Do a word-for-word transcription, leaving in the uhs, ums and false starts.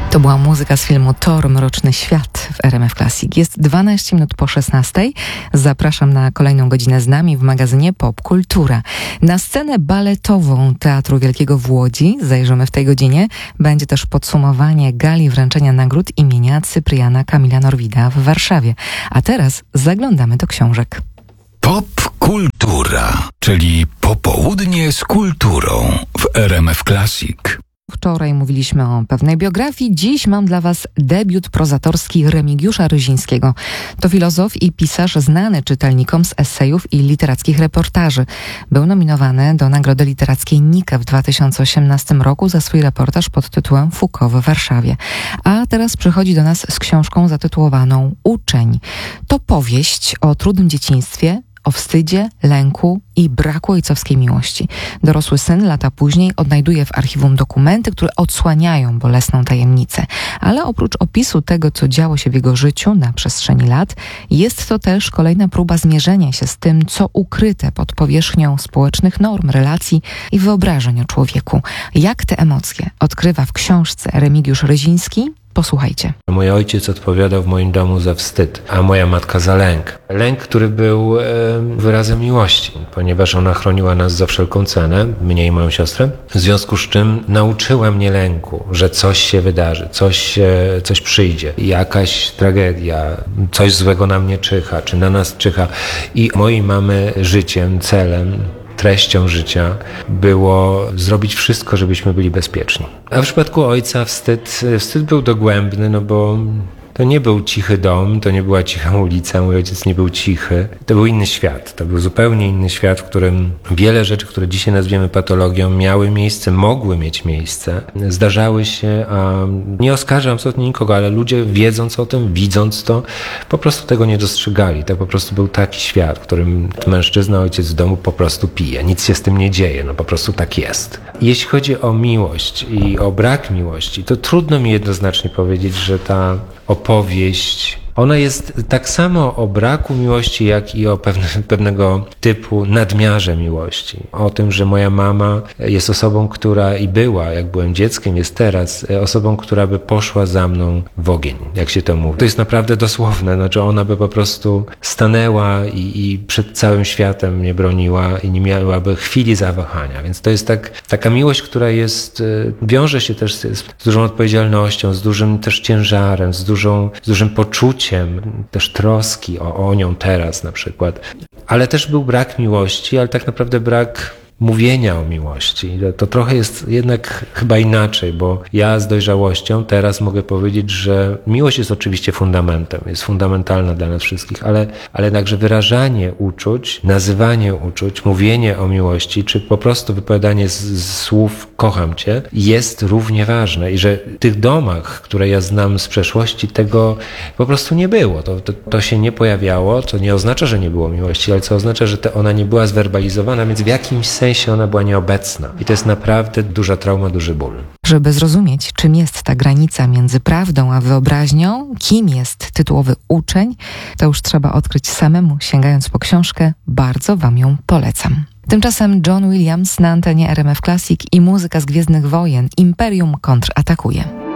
To była muzyka z filmu Thor – Mroczny Świat w R M F Classic. Jest dwanaście minut po szesnastej. Zapraszam na kolejną godzinę z nami w magazynie Pop Kultura. Na scenę baletową Teatru Wielkiego w Łodzi zajrzymy w tej godzinie. Będzie też podsumowanie gali wręczenia nagród imienia Cypriana Kamila Norwida w Warszawie. A teraz zaglądamy do książek. Pop Kultura, czyli popołudnie z kulturą w R M F Classic. Wczoraj mówiliśmy o pewnej biografii, dziś mam dla Was debiut prozatorski Remigiusza Ryzińskiego. To filozof i pisarz znany czytelnikom z esejów i literackich reportaży. Był nominowany do Nagrody Literackiej Nike w dwa tysiące osiemnastym roku za swój reportaż pod tytułem Foucault w Warszawie. A teraz przychodzi do nas z książką zatytułowaną Uczeń. To powieść o trudnym dzieciństwie, o wstydzie, lęku i braku ojcowskiej miłości. Dorosły syn lata później odnajduje w archiwum dokumenty, które odsłaniają bolesną tajemnicę. Ale oprócz opisu tego, co działo się w jego życiu na przestrzeni lat, jest to też kolejna próba zmierzenia się z tym, co ukryte pod powierzchnią społecznych norm, relacji i wyobrażeń o człowieku. Jak te emocje odkrywa w książce Remigiusz Ryziński? Posłuchajcie. Mój ojciec odpowiadał w moim domu za wstyd, a moja matka za lęk. Lęk, który był e, wyrazem miłości, ponieważ ona chroniła nas za wszelką cenę, mnie i moją siostrę. W związku z czym nauczyła mnie lęku, że coś się wydarzy, coś, e, coś przyjdzie, jakaś tragedia, coś złego na mnie czyha, czy na nas czyha. I mojej mamy życiem, celem, treścią życia było zrobić wszystko, żebyśmy byli bezpieczni. A w przypadku ojca wstyd, wstyd był dogłębny, no bo to nie był cichy dom, to nie była cicha ulica, mój ojciec nie był cichy. To był inny świat, to był zupełnie inny świat, w którym wiele rzeczy, które dzisiaj nazwiemy patologią, miały miejsce, mogły mieć miejsce, zdarzały się, a nie oskarżam absolutnie nikogo, ale ludzie wiedząc o tym, widząc to, po prostu tego nie dostrzegali. To po prostu był taki świat, w którym mężczyzna, ojciec w domu po prostu pije, nic się z tym nie dzieje, no po prostu tak jest. Jeśli chodzi o miłość i o brak miłości, to trudno mi jednoznacznie powiedzieć, że ta opowieść, ona jest tak samo o braku miłości, jak i o pewne, pewnego typu nadmiarze miłości. O tym, że moja mama jest osobą, która i była, jak byłem dzieckiem, jest teraz, osobą, która by poszła za mną w ogień, jak się to mówi. To jest naprawdę dosłowne, znaczy ona by po prostu stanęła i, i przed całym światem mnie broniła i nie miałaby chwili zawahania. Więc to jest tak, taka miłość, która jest, wiąże się też z, z dużą odpowiedzialnością, z dużym też ciężarem, z, dużą, z dużym poczuciem, też troski o, o nią teraz na przykład. Ale też był brak miłości, ale tak naprawdę brak mówienia o miłości. To, to trochę jest jednak chyba inaczej, bo ja z dojrzałością teraz mogę powiedzieć, że miłość jest oczywiście fundamentem, jest fundamentalna dla nas wszystkich, ale, ale jednakże wyrażanie uczuć, nazywanie uczuć, mówienie o miłości, czy po prostu wypowiadanie z, z słów kocham cię, jest równie ważne i że w tych domach, które ja znam z przeszłości, tego po prostu nie było. To, to, to się nie pojawiało, to nie oznacza, że nie było miłości, ale co oznacza, że to ona nie była zwerbalizowana, więc w jakimś sensie ona była nieobecna. I to jest naprawdę duża trauma, duży ból. Żeby zrozumieć, czym jest ta granica między prawdą a wyobraźnią, kim jest tytułowy uczeń, to już trzeba odkryć samemu, sięgając po książkę. Bardzo Wam ją polecam. Tymczasem John Williams na antenie R M F Classic i muzyka z Gwiezdnych Wojen. Imperium kontratakuje.